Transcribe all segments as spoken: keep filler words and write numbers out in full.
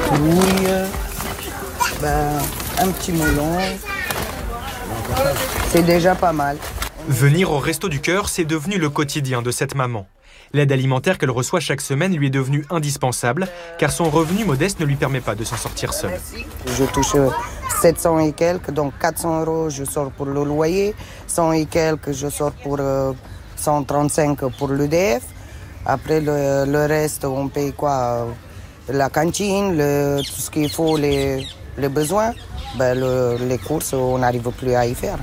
couilles, ben, un petit melon. C'est déjà pas mal. Venir au Resto du Cœur, c'est devenu le quotidien de cette maman. L'aide alimentaire qu'elle reçoit chaque semaine lui est devenue indispensable, car son revenu modeste ne lui permet pas de s'en sortir seule. Je touche sept cents et quelques, donc quatre cents euros je sors pour le loyer, cent et quelques je sors pour euh, cent trente-cinq pour l'E D F. Après le, le reste, on paye quoi? La cantine, le, tout ce qu'il faut, les, les besoins. Ben le, les courses, on n'arrive plus à y faire.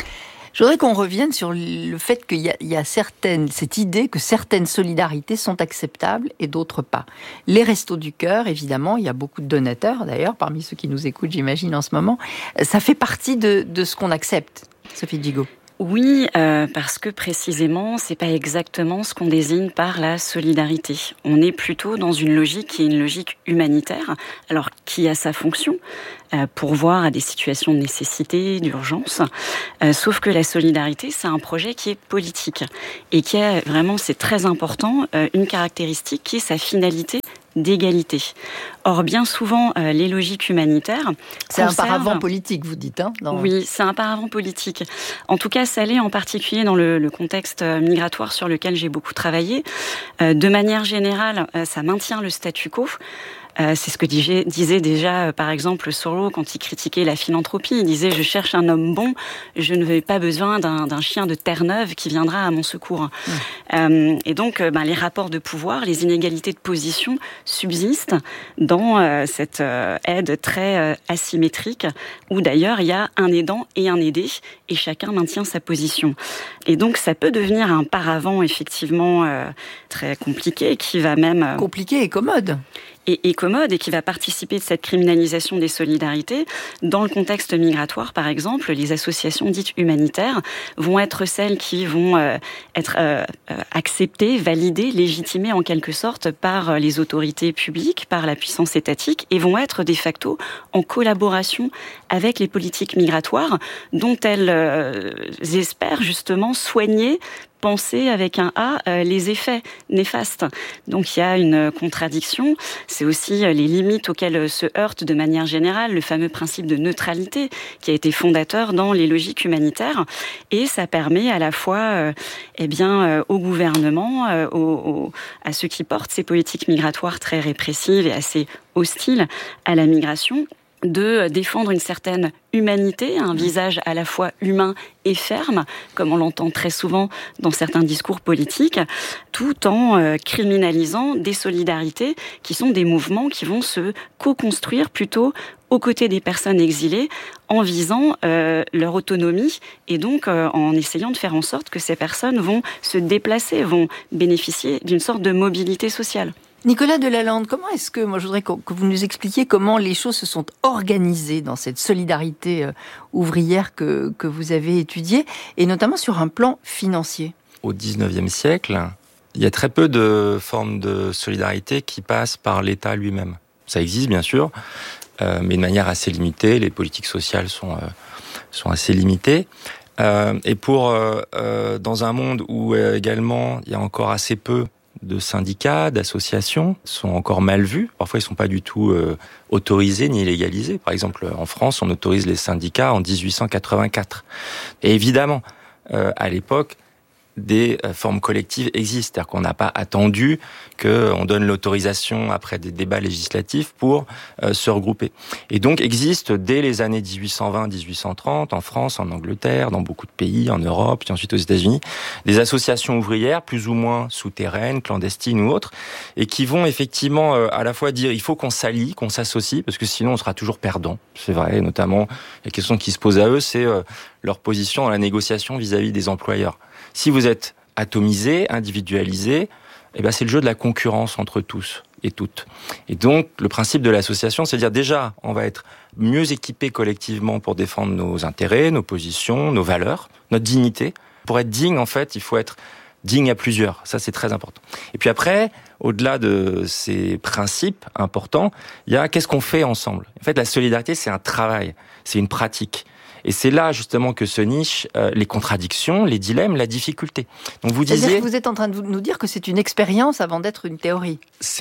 Je voudrais qu'on revienne sur le fait qu'il y a, il y a certaines, cette idée que certaines solidarités sont acceptables et d'autres pas. Les Restos du Cœur, évidemment, il y a beaucoup de donateurs, d'ailleurs, parmi ceux qui nous écoutent, j'imagine, en ce moment. Ça fait partie de, de ce qu'on accepte, Sophie Gigot. Oui, euh, parce que précisément, c'est pas exactement ce qu'on désigne par la solidarité. On est plutôt dans une logique qui est une logique humanitaire, alors qui a sa fonction, euh, pourvoir à des situations de nécessité, d'urgence. Euh, sauf que la solidarité, c'est un projet qui est politique et qui a vraiment, c'est très important, euh, une caractéristique qui est sa finalité d'égalité. Or, bien souvent, euh, les logiques humanitaires... C'est conservent... un paravent politique, vous dites, hein dans... Oui, c'est un paravent politique. En tout cas, ça l'est en particulier dans le, le contexte migratoire sur lequel j'ai beaucoup travaillé. Euh, de manière générale, euh, ça maintient le statu quo. Euh, c'est ce que disait, disait déjà, euh, par exemple, Sorow quand il critiquait la philanthropie. Il disait « Je cherche un homme bon, je ne veux pas besoin d'un, d'un chien de Terre-Neuve qui viendra à mon secours. Mmh. » euh, Et donc, euh, ben, les rapports de pouvoir, les inégalités de position subsistent dans euh, cette euh, aide très euh, asymétrique, où d'ailleurs, il y a un aidant et un aidé, et chacun maintient sa position. Et donc, ça peut devenir un paravent, effectivement, euh, très compliqué, qui va même... Euh, compliqué et commode. Et, et commode, et qui va participer de cette criminalisation des solidarités. Dans le contexte migratoire, par exemple, les associations dites humanitaires vont être celles qui vont euh, être euh, acceptées, validées, légitimées en quelque sorte par les autorités publiques, par la puissance étatique, et vont être de facto en collaboration avec les politiques migratoires dont elles euh, espèrent justement soigner, penser avec un A euh, les effets néfastes. Donc il y a une contradiction. C'est aussi les limites auxquelles se heurte de manière générale le fameux principe de neutralité qui a été fondateur dans les logiques humanitaires. Et ça permet à la fois euh, eh bien, euh, au gouvernement, euh, au, au, à ceux qui portent ces politiques migratoires très répressives et assez hostiles à la migration, de défendre une certaine humanité, un visage à la fois humain et ferme, comme on l'entend très souvent dans certains discours politiques, tout en euh, criminalisant des solidarités qui sont des mouvements qui vont se co-construire plutôt aux côtés des personnes exilées en visant euh, leur autonomie et donc euh, en essayant de faire en sorte que ces personnes vont se déplacer, vont bénéficier d'une sorte de mobilité sociale. Nicolas Delalande, comment est-ce que, moi je voudrais que vous nous expliquiez comment les choses se sont organisées dans cette solidarité ouvrière que, que vous avez étudiée, et notamment sur un plan financier? Au dix-neuvième siècle, il y a très peu de formes de solidarité qui passent par l'État lui-même. Ça existe bien sûr, euh, mais de manière assez limitée, les politiques sociales sont, euh, sont assez limitées. Euh, et pour, euh, euh, dans un monde où euh, également il y a encore assez peu de syndicats, d'associations, sont encore mal vus. Parfois, ils ne sont pas du tout euh, autorisés ni légalisés. Par exemple, en France, on autorise les syndicats en dix-huit cent quatre-vingt-quatre. Et évidemment, euh, à l'époque, des euh, formes collectives existent. C'est-à-dire qu'on n'a pas attendu qu'on donne l'autorisation après des débats législatifs pour euh, se regrouper. Et donc, existent dès les années dix-huit cent vingt dix-huit cent trente, en France, en Angleterre, dans beaucoup de pays, en Europe, puis ensuite aux États-Unis, des associations ouvrières plus ou moins souterraines, clandestines ou autres, et qui vont effectivement euh, à la fois dire il faut qu'on s'allie, qu'on s'associe, parce que sinon on sera toujours perdant. C'est vrai, notamment, la question qui se pose à eux, c'est euh, leur position dans la négociation vis-à-vis des employeurs. Si vous êtes atomisé, individualisé, eh ben c'est le jeu de la concurrence entre tous et toutes. Et donc, le principe de l'association, c'est de dire déjà, on va être mieux équipés collectivement pour défendre nos intérêts, nos positions, nos valeurs, notre dignité. Pour être digne, en fait, il faut être digne à plusieurs. Ça, c'est très important. Et puis après, au-delà de ces principes importants, il y a qu'est-ce qu'on fait ensemble. En fait, la solidarité, c'est un travail, c'est une pratique. Et c'est là, justement, que se nichent euh, les contradictions, les dilemmes, la difficulté. Donc, vous disiez... C'est-à-dire que vous êtes en train de nous dire que c'est une expérience avant d'être une théorie. C'est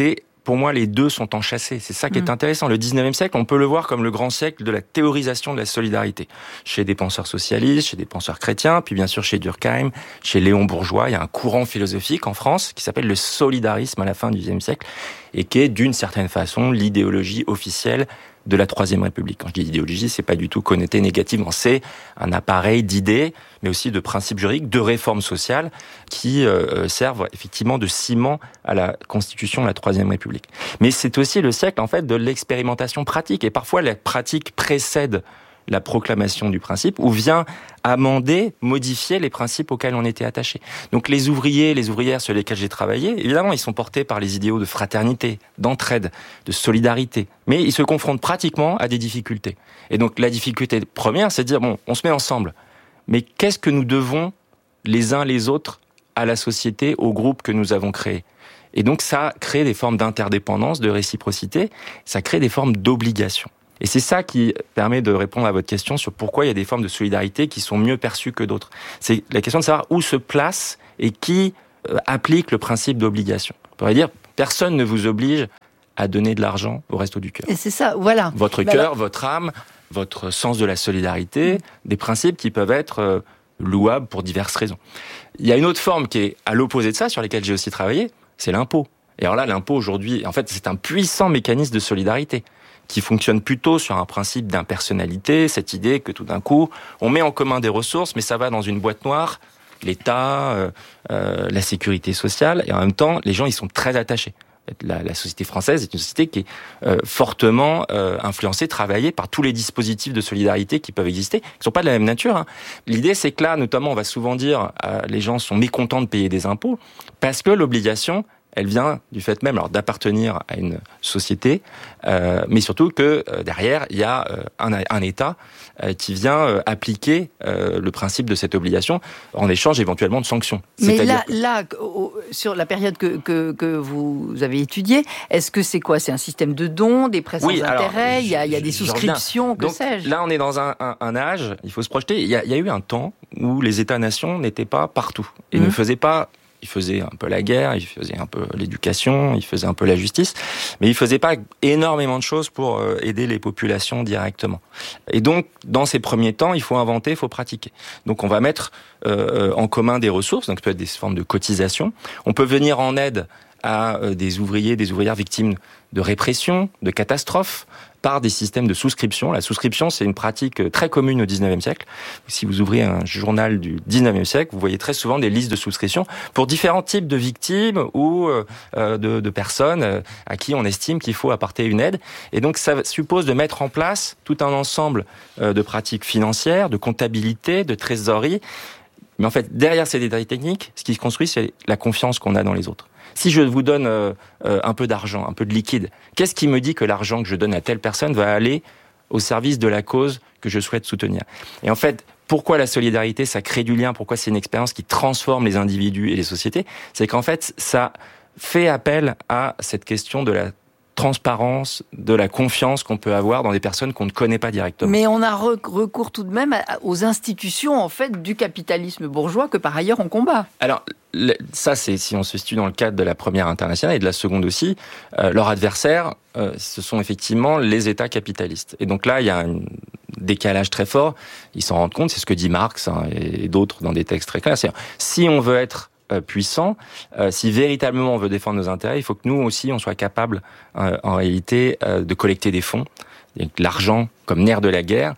pour moi, les deux sont enchâssés. C'est ça qui est intéressant. Le dix-neuvième siècle, on peut le voir comme le grand siècle de la théorisation de la solidarité. Chez des penseurs socialistes, chez des penseurs chrétiens, puis bien sûr chez Durkheim, chez Léon Bourgeois, il y a un courant philosophique en France qui s'appelle le solidarisme à la fin du dix-neuvième siècle et qui est d'une certaine façon l'idéologie officielle de la Troisième République. Quand je dis idéologie, c'est pas du tout connoté négativement. C'est un appareil d'idées, mais aussi de principes juridiques, de réformes sociales qui euh, servent effectivement de ciment à la constitution de la Troisième République. Mais c'est aussi le siècle, en fait, de l'expérimentation pratique. Et parfois, la pratique précède la proclamation du principe, ou vient amender, modifier les principes auxquels on était attaché. Donc les ouvriers, les ouvrières sur lesquels j'ai travaillé, évidemment, ils sont portés par les idéaux de fraternité, d'entraide, de solidarité, mais ils se confrontent pratiquement à des difficultés. Et donc la difficulté première, c'est de dire, bon, on se met ensemble, mais qu'est-ce que nous devons les uns les autres à la société, au groupe que nous avons créé ? Et donc ça crée des formes d'interdépendance, de réciprocité, ça crée des formes d'obligation. Et c'est ça qui permet de répondre à votre question sur pourquoi il y a des formes de solidarité qui sont mieux perçues que d'autres. C'est la question de savoir où se place et qui euh, applique le principe d'obligation. On pourrait dire, personne ne vous oblige à donner de l'argent au Resto du Cœur. Et c'est ça, voilà. Votre bah cœur, alors... votre âme, votre sens de la solidarité, mmh. des principes qui peuvent être euh, louables pour diverses raisons. Il y a une autre forme qui est à l'opposé de ça, sur laquelle j'ai aussi travaillé, c'est l'impôt. Et alors là, l'impôt aujourd'hui, en fait, c'est un puissant mécanisme de solidarité qui fonctionne plutôt sur un principe d'impersonnalité, cette idée que tout d'un coup, on met en commun des ressources, mais ça va dans une boîte noire, l'État, euh, euh, la sécurité sociale, et en même temps, les gens, ils sont très attachés. La, la société française est une société qui est euh, fortement euh, influencée, travaillée par tous les dispositifs de solidarité qui peuvent exister, qui ne sont pas de la même nature. Hein. L'idée, c'est que là, notamment, on va souvent dire, euh, les gens sont mécontents de payer des impôts, parce que l'obligation, elle vient du fait même alors d'appartenir à une société, euh, mais surtout que euh, derrière il y a euh, un, un État euh, qui vient euh, appliquer euh, le principe de cette obligation en échange éventuellement de sanctions. Mais C'est-à-dire là, que... là, au, sur la période que, que, que vous avez étudiée, est-ce que c'est quoi ? C'est un système de dons, des prêts sans oui, intérêt, il y a, il y a je, des souscriptions, que Donc, sais-je ? Là, on est dans un, un, un âge, il faut se projeter. Il y a, il y a eu un temps où les États-nations n'étaient pas partout et mmh. ne faisaient pas. Il faisait un peu la guerre, il faisait un peu l'éducation, il faisait un peu la justice, mais il faisait pas énormément de choses pour aider les populations directement. Et donc, dans ces premiers temps, il faut inventer, il faut pratiquer. Donc, on va mettre euh, en commun des ressources, donc ça peut être des formes de cotisation. On peut venir en aide à des ouvriers, des ouvrières victimes de répression, de catastrophes, par des systèmes de souscription. La souscription, c'est une pratique très commune au dix-neuvième siècle. Si vous ouvrez un journal du dix-neuvième siècle, vous voyez très souvent des listes de souscription pour différents types de victimes ou euh, de, de personnes à qui on estime qu'il faut apporter une aide. Et donc, ça suppose de mettre en place tout un ensemble de pratiques financières, de comptabilité, de trésorerie. Mais en fait, derrière ces détails techniques, ce qui se construit, c'est la confiance qu'on a dans les autres. Si je vous donne euh, euh, un peu d'argent, un peu de liquide, qu'est-ce qui me dit que l'argent que je donne à telle personne va aller au service de la cause que je souhaite soutenir ? Et en fait, pourquoi la solidarité, ça crée du lien ? Pourquoi c'est une expérience qui transforme les individus et les sociétés ? C'est qu'en fait, ça fait appel à cette question de la transparence, de la confiance qu'on peut avoir dans des personnes qu'on ne connaît pas directement. Mais on a recours tout de même aux institutions en fait du capitalisme bourgeois que par ailleurs on combat. Alors ça, c'est si on se situe dans le cadre de la première internationale et de la seconde aussi, euh, leur adversaire, euh, ce sont effectivement les États capitalistes. Et donc là, il y a un décalage très fort. Ils s'en rendent compte, c'est ce que dit Marx hein, et d'autres dans des textes très clairs. C'est si on veut être puissant, euh, si véritablement on veut défendre nos intérêts, il faut que nous aussi on soit capable euh, en réalité euh, de collecter des fonds, l'argent comme nerf de la guerre.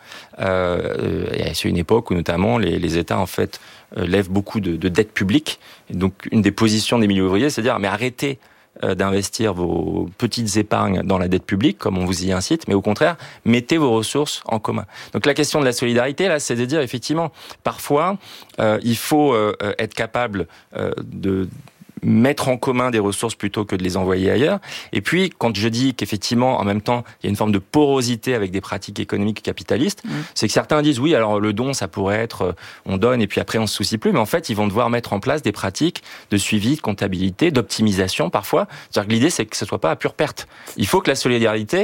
Euh, et c'est une époque où notamment les, les États en fait euh, lèvent beaucoup de, de dettes publiques. Et donc une des positions des milieux ouvriers, c'est de dire mais arrêtez d'investir vos petites épargnes dans la dette publique, comme on vous y incite, mais au contraire, mettez vos ressources en commun. Donc la question de la solidarité, là, c'est de dire, effectivement, parfois, euh, il faut euh, être capable euh, de mettre en commun des ressources plutôt que de les envoyer ailleurs. Et puis, quand je dis qu'effectivement, en même temps, il y a une forme de porosité avec des pratiques économiques capitalistes, mmh. c'est que certains disent, oui, alors le don, ça pourrait être, euh, on donne et puis après on se soucie plus, mais en fait, ils vont devoir mettre en place des pratiques de suivi, de comptabilité, d'optimisation parfois. C'est-à-dire que l'idée, c'est que ce soit pas à pure perte. Il faut que la solidarité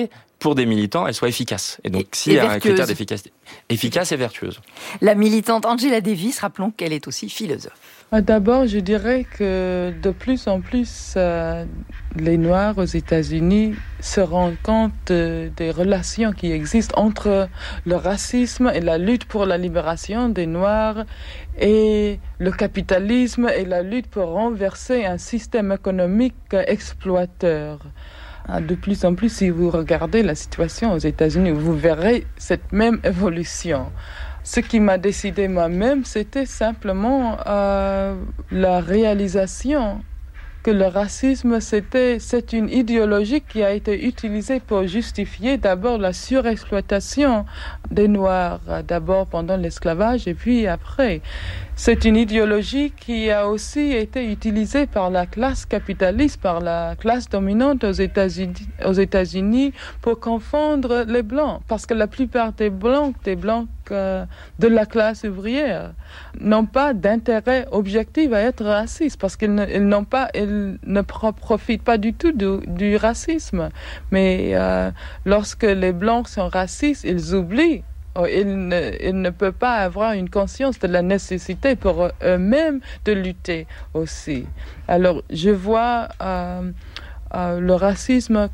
pour des militants, elle soit efficace. Et donc, et, s'il y a vertueuse. un critère d'efficacité, efficace et vertueuse. La militante Angela Davis, rappelons qu'elle est aussi philosophe. D'abord, je dirais que de plus en plus, euh, les Noirs aux États-Unis se rendent compte de, des relations qui existent entre le racisme et la lutte pour la libération des Noirs et le capitalisme et la lutte pour renverser un système économique exploiteur. De plus en plus, si vous regardez la situation aux États-Unis, vous verrez cette même évolution. Ce qui m'a décidé moi-même, c'était simplement euh, la réalisation que le racisme, c'était, c'est une idéologie qui a été utilisée pour justifier d'abord la surexploitation des Noirs, d'abord pendant l'esclavage et puis après. C'est une idéologie qui a aussi été utilisée par la classe capitaliste, par la classe dominante aux États-Unis, aux États-Unis pour confondre les Blancs. Parce que la plupart des Blancs, des Blancs euh, de la classe ouvrière, n'ont pas d'intérêt objectif à être racistes parce qu'ils ne, ils n'ont pas, ils ne profitent pas du tout du, du racisme. Mais euh, lorsque les Blancs sont racistes, ils oublient. Ils ne, ils ne peuvent pas avoir une conscience de la nécessité pour eux-mêmes de lutter aussi. Alors, je vois euh, euh, le racisme